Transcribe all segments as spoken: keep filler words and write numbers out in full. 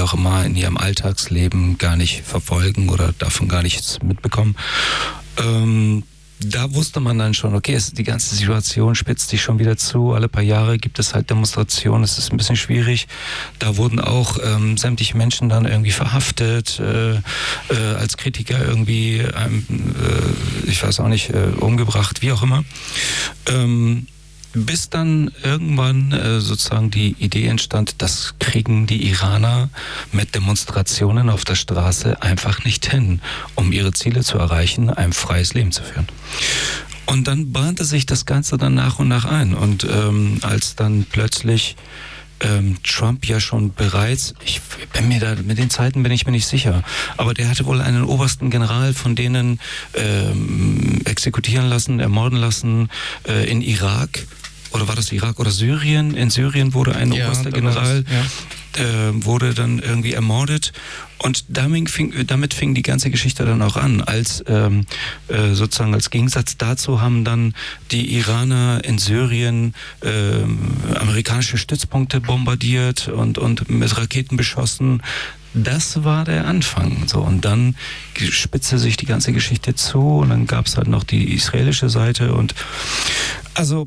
auch immer in ihrem Alltagsleben gar nicht verfolgen oder davon gar nichts mitbekommen. Ähm, Da wusste man dann schon, okay, es, die ganze Situation spitzt sich schon wieder zu. Alle paar Jahre gibt es halt Demonstrationen, es ist ein bisschen schwierig. Da wurden auch ähm, sämtliche Menschen dann irgendwie verhaftet, äh, äh, als Kritiker irgendwie, ähm, äh, ich weiß auch nicht, äh, umgebracht, wie auch immer. Ähm, bis dann irgendwann äh, sozusagen die Idee entstand, das kriegen die Iraner mit Demonstrationen auf der Straße einfach nicht hin, um ihre Ziele zu erreichen, ein freies Leben zu führen. Und dann bahnte sich das Ganze dann nach und nach ein. Und ähm, als dann plötzlich ähm, Trump ja schon bereits, ich bin mir da, mit den Zeiten bin ich mir nicht sicher, aber der hatte wohl einen obersten General von denen ähm, exekutieren lassen, ermorden lassen äh, in Irak. Oder war das Irak oder Syrien? In Syrien wurde ein ja, oberster General, ja. äh, wurde dann irgendwie ermordet. Und damit fing, damit fing die ganze Geschichte dann auch an. Als ähm, äh, sozusagen als Gegensatz dazu haben dann die Iraner in Syrien äh, amerikanische Stützpunkte bombardiert und, und mit Raketen beschossen. Das war der Anfang. So, und dann spitzte sich die ganze Geschichte zu und dann gab es halt noch die israelische Seite. Und also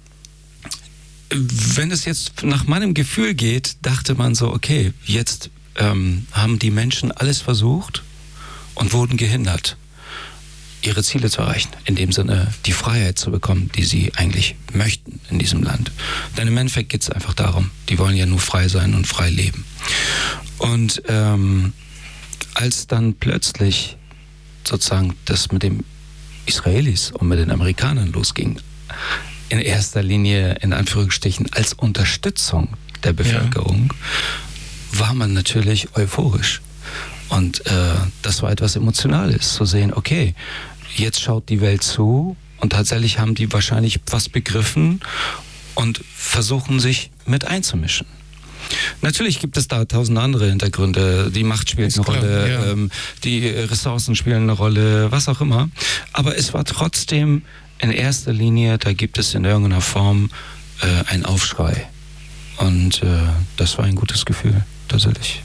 wenn es jetzt nach meinem Gefühl geht, dachte man so, okay, jetzt ähm, haben die Menschen alles versucht und wurden gehindert, ihre Ziele zu erreichen. In dem Sinne, die Freiheit zu bekommen, die sie eigentlich möchten in diesem Land. Denn im Endeffekt geht es einfach darum, die wollen ja nur frei sein und frei leben. Und ähm, als dann plötzlich sozusagen das mit den Israelis und mit den Amerikanern losging, in erster Linie, in Anführungsstrichen, als Unterstützung der Bevölkerung, ja. war man natürlich euphorisch. Und äh, das war etwas Emotionales, zu sehen, okay, jetzt schaut die Welt zu und tatsächlich haben die wahrscheinlich was begriffen und versuchen sich mit einzumischen. Natürlich gibt es da tausend andere Hintergründe, die Macht spielt eine klar, Rolle, ja. ähm, die Ressourcen spielen eine Rolle, was auch immer. Aber es war trotzdem in erster Linie, da gibt es in irgendeiner Form äh, einen Aufschrei. Und äh, das war ein gutes Gefühl, tatsächlich.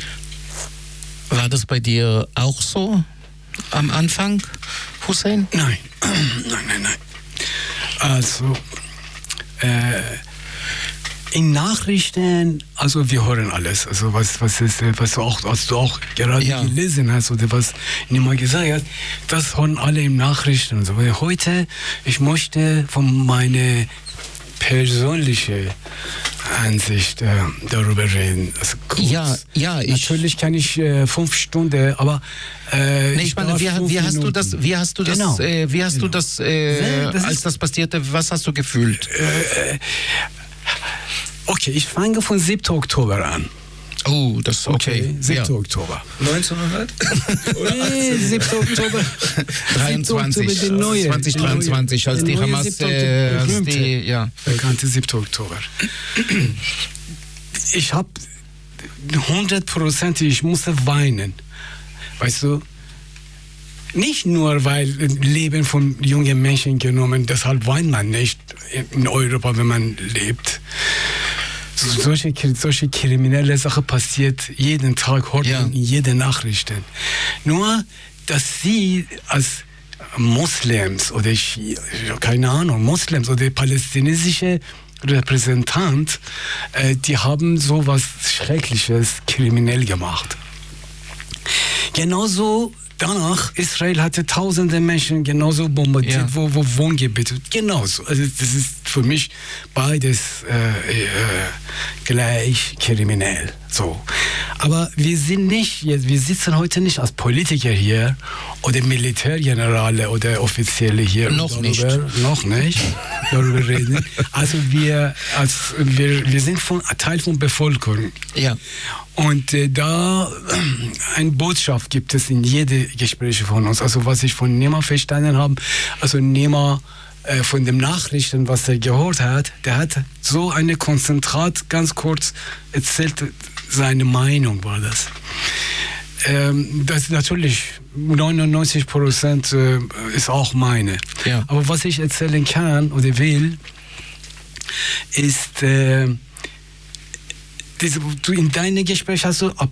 War das bei dir auch so am Anfang, Hussein? Nein, nein, nein, nein. Also, äh, in Nachrichten, also wir hören alles, also was, was ist, was du auch, was du auch gerade ja. gelesen hast oder was niemand gesagt hat, das hören alle in Nachrichten und so. Heute, ich möchte von meiner persönlichen Ansicht äh, darüber reden. Also kurz. Ja, ja. Ich Natürlich kann ich äh, fünf Stunden, aber äh, nee, ich meine, wie, wie hast du das, wie hast du das, genau. äh, wie hast genau. du das, äh, das als das passierte, was hast du gefühlt? Äh, Okay, ich fange von siebten Oktober an. Oh, das ist okay. okay siebten Ja. Oktober. neunzehnhundert? Nee, siebten Oktober. dreiundzwanzig, zwanzig dreiundzwanzig, als die Hamas, äh, als die, ja. Bekannte siebten Oktober. Ich habe hundertprozentig, ich musste weinen. Weißt du? Nicht nur, weil Leben von jungen Menschen genommen, deshalb weint man nicht in Europa, wenn man lebt. Solche, solche kriminelle Sachen passiert jeden Tag, hört man in jeder Nachricht. Nur, dass sie als Moslems oder ich, keine Ahnung, Moslems oder palästinensische Repräsentant, äh, die haben so was Schreckliches kriminell gemacht. Genauso danach, Israel hatte tausende Menschen genauso bombardiert, ja. wo, wo Wohngebiete, genauso. Also das ist für mich beides äh, äh, gleich kriminell. So. Aber wir sind nicht, jetzt, wir sitzen heute nicht als Politiker hier oder Militärgenerale oder Offizielle hier. Noch darüber, nicht. Noch nicht darüber reden. Also wir, als, wir, wir sind von, Teil von Bevölkerung. Ja. Und äh, da äh, eine Botschaft gibt es in jedem Gespräch von uns. Also was ich von Nima verstanden habe, also Nima äh, von den Nachrichten, was er gehört hat, der hat so eine Konzentrat ganz kurz erzählt, seine Meinung war das. Ähm, das natürlich neunundneunzig Prozent äh, ist auch meine. Ja. Aber was ich erzählen kann oder will, ist äh, Diese, du in deinem Gespräch hast du